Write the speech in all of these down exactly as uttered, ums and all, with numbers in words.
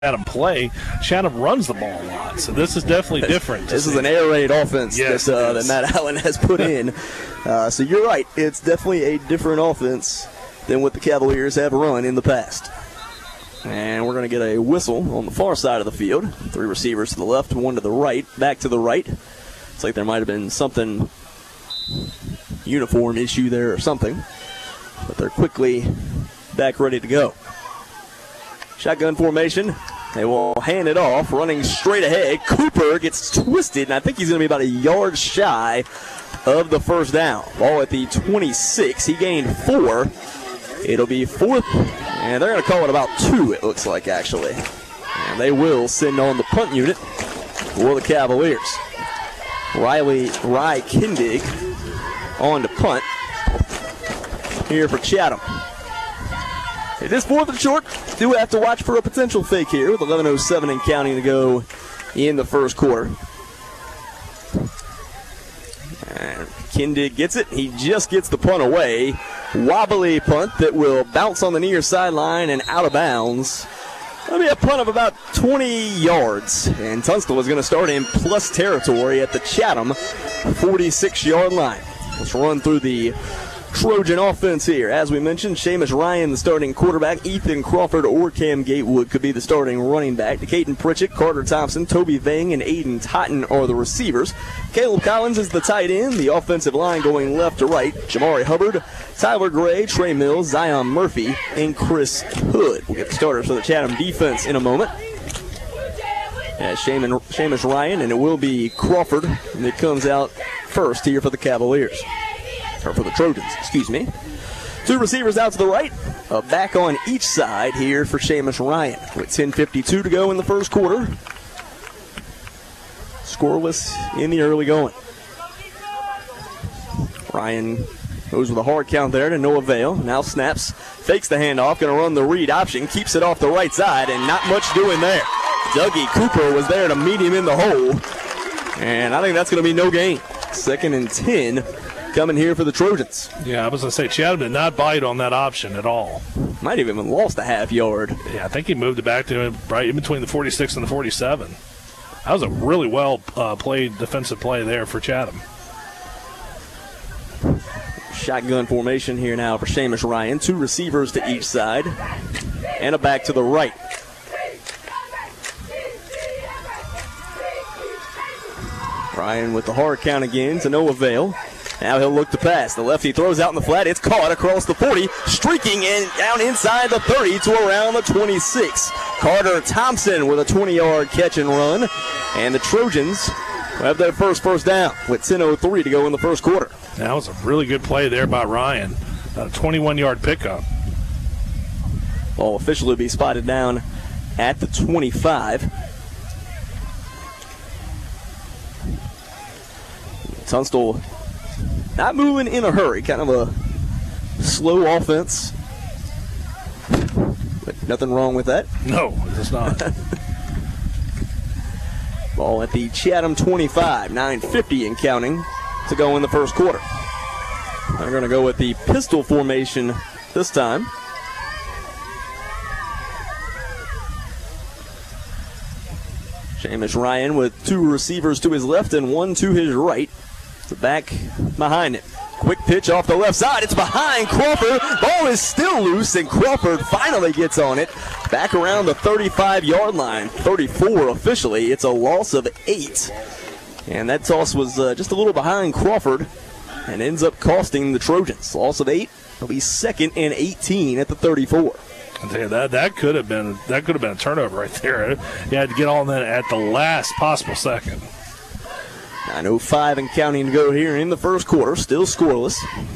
Chatham play, Chatham runs the ball a lot, so this is definitely different. This is an air raid offense yes, that, uh, that Matt Allen has put in. Uh, so you're right, it's definitely a different offense than what the Cavaliers have run in the past. And we're going to get a whistle on the far side of the field. Three receivers to the left, one to the right, back to the right. It's like there might have been something, uniform issue there or something. But they're quickly back ready to go. Shotgun formation. They will hand it off, running straight ahead. Cooper gets twisted, and I think he's going to be about a yard shy of the first down. Ball at the twenty-six. He gained four. It'll be fourth, and they're going to call it about two, it looks like, actually. And they will send on the punt unit for the Cavaliers. Riley Rye Kindig on to punt here for Chatham. It is fourth and short. Do have to watch for a potential fake here with eleven oh seven and counting to go in the first quarter. And Kindig gets it. He just gets the punt away. Wobbly punt that will bounce on the near sideline and out of bounds. That'll be a punt of about twenty yards. And Tunstall is going to start in plus territory at the Chatham forty-six-yard line. Let's run through the Trojan offense here. As we mentioned, Seamus Ryan, the starting quarterback. Ethan Crawford or Cam Gatewood could be the starting running back. Caden Pritchett, Carter Thompson, Toby Vang, and Aiden Totten are the receivers. Caleb Collins is the tight end. The offensive line going left to right. Jamari Hubbard, Tyler Gray, Trey Mills, Zion Murphy, and Chris Hood. We'll get the starters for the Chatham defense in a moment. Yeah, Seamus, Seamus Ryan, and it will be Crawford that comes out first here for the Cavaliers. Or for the Trojans, excuse me. Two receivers out to the right. A back on each side here for Seamus Ryan. With ten fifty-two to go in the first quarter. Scoreless in the early going. Ryan goes with a hard count there to no avail. Now snaps, fakes the handoff, going to run the read option, keeps it off the right side, and not much doing there. Dougie Cooper was there to meet him in the hole. And I think that's going to be no gain. Second and ten. Coming here for the Trojans. Yeah, I was going to say, Chatham did not bite on that option at all. Might have even lost a half yard. Yeah, I think he moved it back to him right in between the forty-six and the forty-seven. That was a really well uh, played defensive play there for Chatham. Shotgun formation here now for Seamus Ryan. Two receivers to each side and a back to the right. Ryan with the hard count again to no avail. Now he'll look to pass. The lefty throws out in the flat. It's caught across the forty, streaking in down inside the thirty to around the twenty-six. Carter Thompson with a twenty-yard catch and run. And the Trojans will have their first first down with ten oh three to go in the first quarter. That was a really good play there by Ryan. A twenty-one-yard pickup. Ball officially be spotted down at the twenty-five. Tunstall not moving in a hurry, kind of a slow offense. But nothing wrong with that. No, it's not. Ball at the Chatham twenty-five, nine fifty and counting to go in the first quarter. They're going to go with the pistol formation this time. Seamus Ryan with two receivers to his left and one to his right. The back behind it. Quick pitch off the left side. It's behind Crawford. Ball is still loose, and Crawford finally gets on it. Back around the thirty-five-yard line. thirty-four officially. It's a loss of eight. And that toss was uh, just a little behind Crawford and ends up costing the Trojans. Loss of eight. It'll be second and eighteen at the thirty-four. I tell you, that that could have been that could have been a turnover right there. You had to get on that at the last possible second. nine oh five and counting to go here in the first quarter. Still scoreless.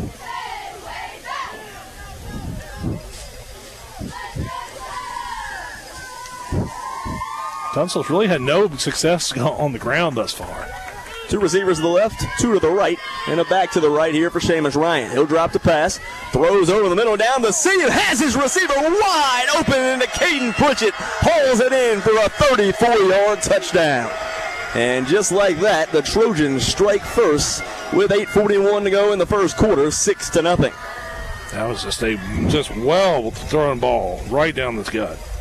Tunstall's really had no success on the ground thus far. Two receivers to the left, two to the right, and a back to the right here for Seamus Ryan. He'll drop the pass, throws over the middle, down the seam, has his receiver wide open, and the Caden Pritchett hauls it in for a thirty-four-yard touchdown. And just like that, the Trojans strike first with eight forty-one to go in the first quarter, six to nothing. That was just a just well thrown ball right down the gut.